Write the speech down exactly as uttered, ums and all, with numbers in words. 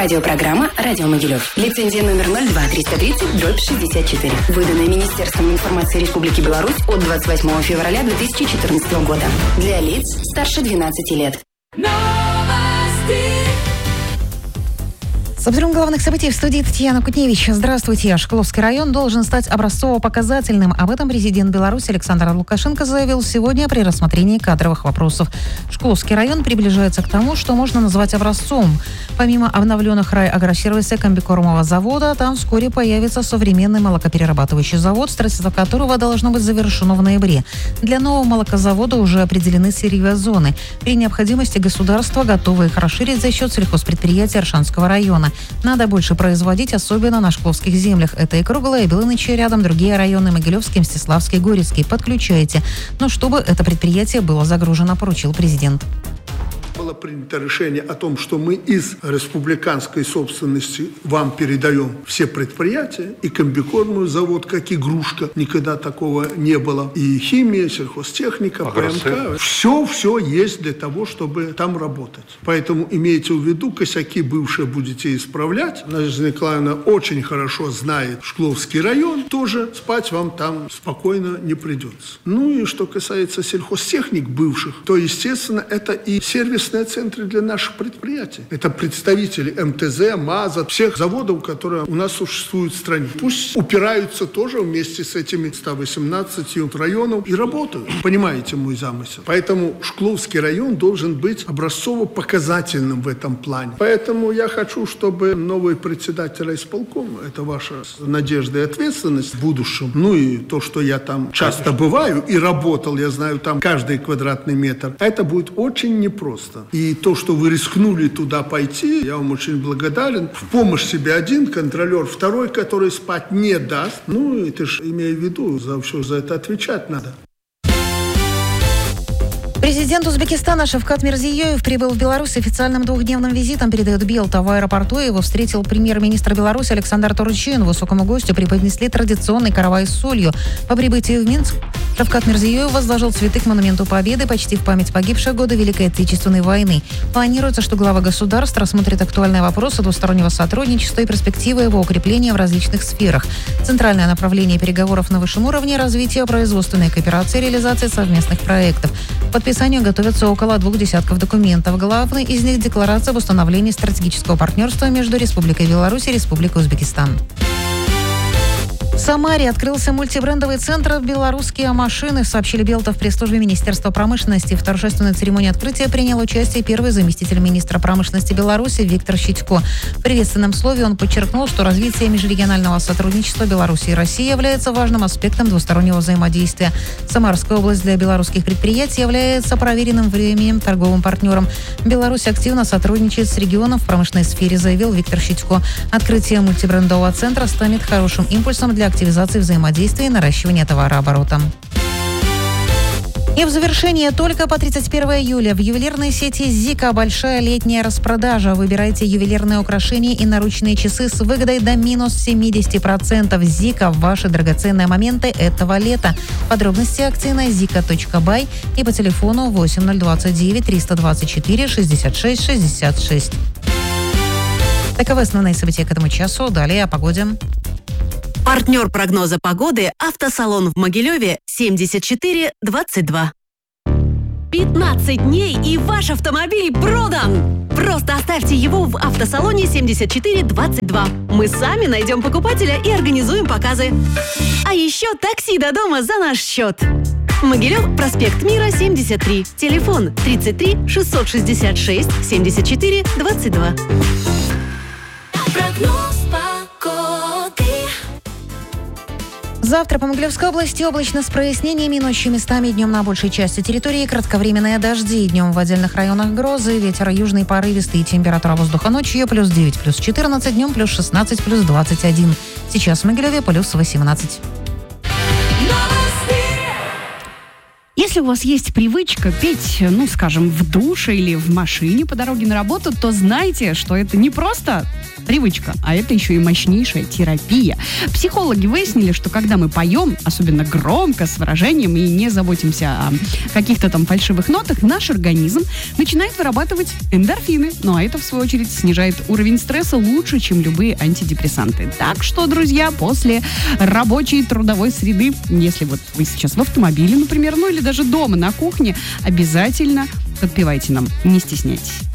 Радиопрограмма «Радио Могилев». Лицензия номер ноль два триста тридцать дробь шестьдесят четыре. Выданная Министерством информации Республики Беларусь от двадцать восьмого февраля две тысячи четырнадцатого года. Для лиц старше двенадцати лет. С обзором главных событий в студии Татьяна Кутневич. Здравствуйте. Шкловский район должен стать образцово-показательным. Об этом президент Беларуси Александр Лукашенко заявил сегодня при рассмотрении кадровых вопросов. Шкловский район приближается к тому, что можно назвать образцом. Помимо обновленных райагросервиса комбикормового завода, там вскоре появится современный молокоперерабатывающий завод, строительство которого должно быть завершено в ноябре. Для нового молокозавода уже определены сырьевые зоны. При необходимости государство готово их расширить за счет сельхозпредприятий Аршанского района. Надо больше производить, особенно на шкловских землях. Это и Круглая, и Белынычи, рядом другие районы: Могилевский, Мстиславский, Горецкий. Подключайте. Но чтобы это предприятие было загружено, поручил президент. Было принято решение о том, что мы из республиканской собственности вам передаем все предприятия, и комбикормовый завод, как игрушка, никогда такого не было, и химия, сельхозтехника, ПМК. Все-все есть для того, чтобы там работать. Поэтому имейте в виду, косяки бывшие будете исправлять. Надежда Николаевна очень хорошо знает Шкловский район, тоже спать вам там спокойно не придется. Ну и что касается сельхозтехник бывших, то, естественно, это и сервис центры для наших предприятий. Это представители МТЗ, МАЗа, всех заводов, которые у нас существуют в стране. Пусть упираются тоже вместе с этими ста восемнадцатью районов и работают. Понимаете мой замысел? Поэтому Шкловский район должен быть образцово-показательным в этом плане. Поэтому я хочу, чтобы новый председатель райисполкома, это ваша надежда и ответственность в будущем, ну и то, что я там часто бываю и работал, я знаю там каждый квадратный метр, это будет очень непросто. И то, что вы рискнули туда пойти, я вам очень благодарен. В помощь себе один контролер, второй, который спать не даст. Ну, и ты же имей в виду, за все за это отвечать надо. Президент Узбекистана Шавкат Мирзиёев прибыл в Беларусь с официальным двухдневным визитом, передает Белта. В аэропорту его встретил премьер-министр Беларуси Александр Турчин. Высокому гостю преподнесли традиционный каравай с солью. По прибытии в Минск Шавкат Мирзиёев возложил цветы к монументу Победы, почти в память погибших в годы Великой Отечественной войны. Планируется, что главы государств рассмотрят актуальные вопросы двустороннего сотрудничества и перспективы его укрепления в различных сферах. Центральное направление переговоров на высшем уровне — развитие производственной кооперации и реализации совместных проектов. К подписанию готовятся около двух десятков документов. Главный из них — декларация об установлении стратегического партнерства между Республикой Беларусь и Республикой Узбекистан. В Самаре открылся мультибрендовый центр «Белорусские машины», сообщили Белта в пресс-службе Министерства промышленности. В торжественной церемонии открытия принял участие первый заместитель министра промышленности Беларуси Виктор Щитько. В приветственном слове он подчеркнул, что развитие межрегионального сотрудничества Беларуси и России является важным аспектом двустороннего взаимодействия. Самарская область для белорусских предприятий является проверенным временем торговым партнером. Беларусь активно сотрудничает с регионом в промышленной сфере, заявил Виктор Щитько. Открытие мультибрендового центра станет хорошим импульсом для активизации взаимодействия и наращивания товарооборота. И в завершение, только по тридцать первого июля в ювелирной сети «Зика» большая летняя распродажа. Выбирайте ювелирные украшения и наручные часы с выгодой до минус семьдесят процентов. «Зика» – ваши драгоценные моменты этого лета. Подробности акции на зика точка бай и по телефону восемь ноль двадцать девять триста двадцать четыре шестьдесят шесть шестьдесят шесть. Таковы основные события к этому часу. Далее о погоде. Партнер прогноза погоды — автосалон в Могилеве семьдесят четыре двадцать два. пятнадцать дней и ваш автомобиль продан! Просто оставьте его в автосалоне семьдесят четыре двадцать два. Мы сами найдем покупателя и организуем показы. А еще такси до дома за наш счет. Могилев, проспект Мира, семьдесят три. Телефон тридцать три шестьсот шестьдесят шесть семьдесят четыре двадцать два. Прогноз погоды. Завтра по Могилевской области облачно с прояснениями, ночью местами, днем на большей части территории кратковременные дожди. Днем в отдельных районах грозы, ветер южный порывистый, температура воздуха ночью плюс девять, плюс четырнадцать, днем плюс шестнадцать, плюс двадцать один. Сейчас в Могилеве плюс восемнадцать. Если у вас есть привычка петь, ну, скажем, в душе или в машине по дороге на работу, то знайте, что это не просто привычка, а это еще и мощнейшая терапия. Психологи выяснили, что когда мы поем, особенно громко, с выражением, и не заботимся о каких-то там фальшивых нотах, наш организм начинает вырабатывать эндорфины. Ну а это, в свою очередь, снижает уровень стресса лучше, чем любые антидепрессанты. Так что, друзья, после рабочей трудовой среды, если вот вы сейчас в автомобиле, например, ну или даже дома на кухне, обязательно подпевайте нам, не стесняйтесь.